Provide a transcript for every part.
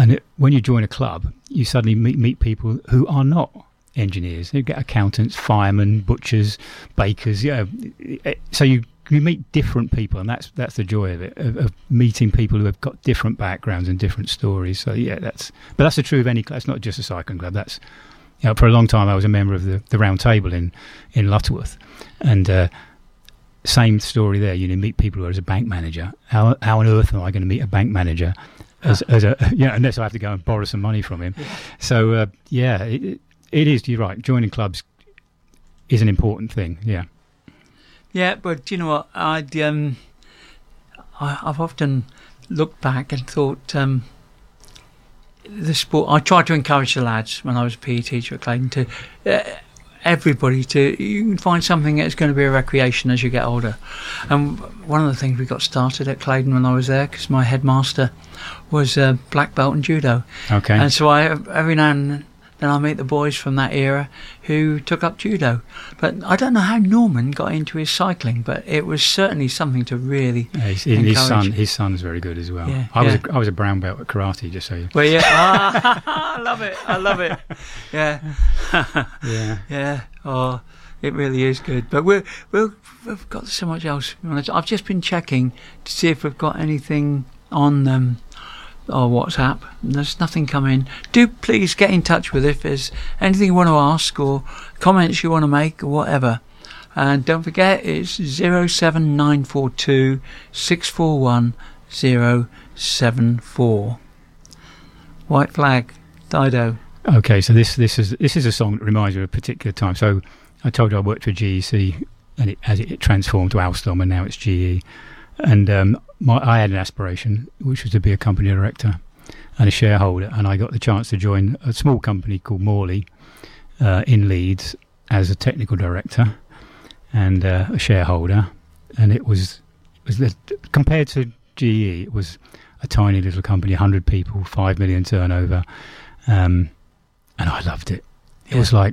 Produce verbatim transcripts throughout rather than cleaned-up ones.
And it, when you join a club, you suddenly meet, meet people who are not engineers. You get accountants, firemen, butchers, bakers. You know, so you you meet different people, and that's that's the joy of it, of, of meeting people who have got different backgrounds and different stories. So yeah, that's but that's the truth of any club. It's not just a cycling club. That's, you know, for a long time I was a member of the, the Round Table in in Lutterworth, and uh, same story there. You know, meet people who are as a bank manager. How how on earth am I going to meet a bank manager? As, as a yeah, unless I have to go and borrow some money from him. Yeah. So uh, yeah, it, it is. You're right. Joining clubs is an important thing. Yeah. Yeah, but you know what? I'd um, I, I've often looked back and thought um, the sport. I tried to encourage the lads when I was a P E teacher at Claydon to uh, everybody to you can find something that's going to be a recreation as you get older. And one of the things we got started at Claydon when I was there, because my headmaster was a black belt in judo. Okay. And so I every now and then I meet the boys from that era who took up judo. But I don't know how Norman got into his cycling, but it was certainly something to really yeah, his, encourage. His son, his son's very good as well. Yeah, I was yeah. a, I was a brown belt at karate, just so you. Well, yeah, ah, I love it. I love it. Yeah, yeah, yeah. Oh, it really is good. But we're, we're we've got so much else. I've just been checking to see if we've got anything on um, our WhatsApp. There's nothing coming. Do please get in touch with us if there's anything you want to ask or comments you want to make or whatever. And don't forget, it's zero seven nine four two six four one zero seven four. White Flag, Dido. Okay, so this this is this is a song that reminds me of a particular time. So I told you I worked for G E C, and it, as it, it transformed to Alstom, and now it's G E. And um, my, I had an aspiration, which was to be a company director and a shareholder, and I got the chance to join a small company called Morley uh, in Leeds as a technical director and uh, a shareholder. And it was, it was the, compared to G E, it was a tiny little company, one hundred people, five million turnover, um, and I loved it. It Yeah. was like,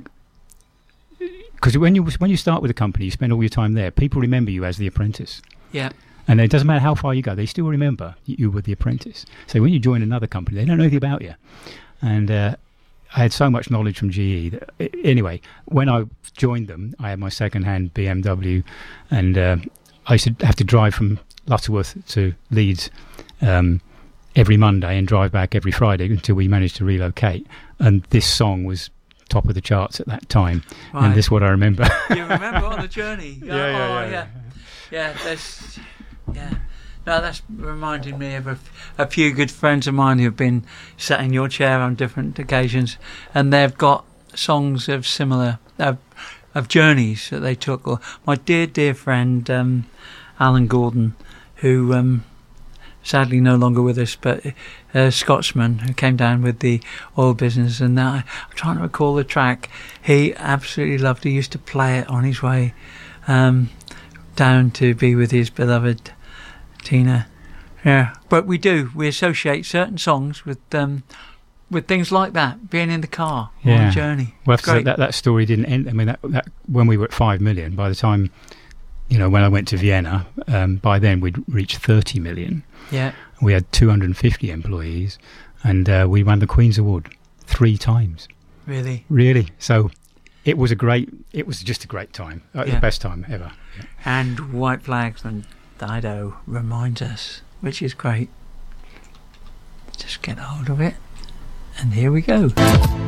because when you when you start with a company, you spend all your time there. People remember you as the apprentice. Yeah. And it doesn't matter how far you go, they still remember you were the apprentice. So when you join another company, they don't know anything about you. And uh, I had so much knowledge from G E. That, anyway, when I joined them, I had my second-hand B M W, and uh, I used to have to drive from Lutterworth to Leeds um, every Monday and drive back every Friday until we managed to relocate. And this song was top of the charts at that time. Right. And this is what I remember. You remember on the journey? Yeah, yeah, oh, yeah, yeah. yeah. Yeah, that's yeah. No, that's reminding me of a, a few good friends of mine who've been sat in your chair on different occasions, and they've got songs of similar of, of journeys that they took. Or my dear, dear friend um, Alan Gordon, who um, sadly no longer with us, but a Scotsman who came down with the oil business, and now I'm trying to recall the track. He absolutely loved. He used to play it on his way Um, down to be with his beloved Tina. Yeah, but we do. We associate certain songs with um, with things like that, being in the car Yeah. on a journey. Well, It's great. that that story didn't end. I mean, that, that when we were at five million, by the time, you know, when I went to Vienna, um, by then we'd reached thirty million. Yeah. We had two hundred fifty employees, and uh, we won the Queen's Award three times. Really. Really. So it was a great. It was just a great time. Uh, Yeah. The best time ever. Yeah. And White Flags and Dido reminds us, which is great. Just get hold of it, and here we go.